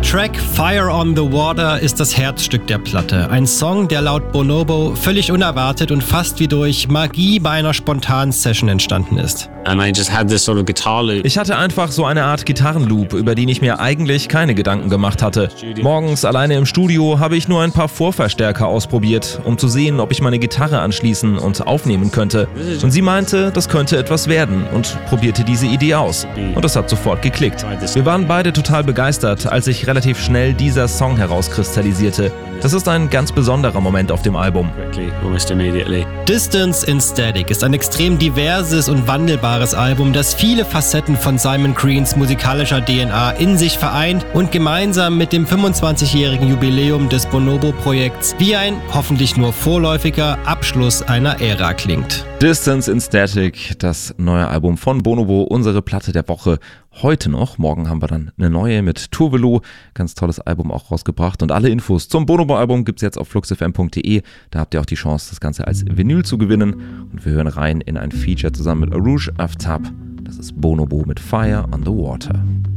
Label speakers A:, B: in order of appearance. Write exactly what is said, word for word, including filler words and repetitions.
A: Der Track Fire on the Water ist das Herzstück der Platte. Ein Song, der laut Bonobo völlig unerwartet und fast wie durch Magie bei einer spontanen Session entstanden ist.
B: Ich hatte einfach so eine Art Gitarrenloop, über den ich mir eigentlich keine Gedanken gemacht hatte. Morgens alleine im Studio habe ich nur ein paar Vorverstärker ausprobiert, um zu sehen, ob ich meine Gitarre anschließen und aufnehmen könnte. Und sie meinte, das könnte etwas werden und probierte diese Idee aus. Und das hat sofort geklickt. Wir waren beide total begeistert, als sich relativ schnell dieser Song herauskristallisierte. Das ist ein ganz besonderer Moment auf dem Album.
A: Distance in Static ist ein extrem diverses und wandelbares Album, das viele Facetten von Simon Greens musikalischer D N A in sich vereint und gemeinsam mit dem fünfundzwanzigjährigen Jubiläum des Bonobo-Projekts wie ein hoffentlich nur vorläufiger Abschluss einer Ära klingt.
B: Distance in Static, das neue Album von Bonobo, unsere Platte der Woche. Heute noch, morgen haben wir dann eine neue mit Turvelo, ganz tolles Album auch rausgebracht und alle Infos zum Bonobo-Album gibt's jetzt auf fluxfm punkt de, da habt ihr auch die Chance, das Ganze als Vinyl zu gewinnen und wir hören rein in ein Feature zusammen mit Arouge Aftab, das ist Bonobo mit Fire on the Water.